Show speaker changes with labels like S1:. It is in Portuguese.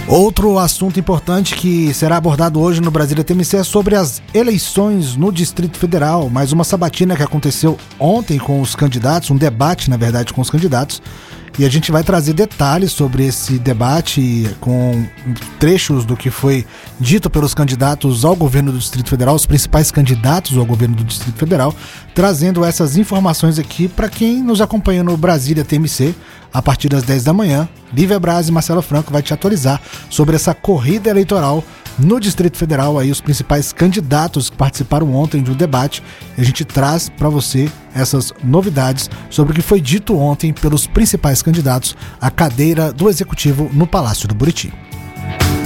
S1: Outro assunto importante que será abordado hoje no Brasília TMC é sobre as eleições no Distrito Federal. Mais uma sabatina que aconteceu ontem com os candidatos, um debate, na verdade, com os candidatos. E a gente vai trazer detalhes sobre esse debate com trechos do que foi dito pelos candidatos ao governo do Distrito Federal, os principais candidatos ao governo do Distrito Federal, trazendo essas informações aqui para quem nos acompanha no Brasília TMC a partir das 10 da manhã. Lívia Braz e Marcelo Franco vai te atualizar sobre essa corrida eleitoral no Distrito Federal, aí os principais candidatos que participaram ontem de um debate. E a gente traz para você essas novidades sobre o que foi dito ontem pelos principais candidatos à cadeira do Executivo no Palácio do Buriti.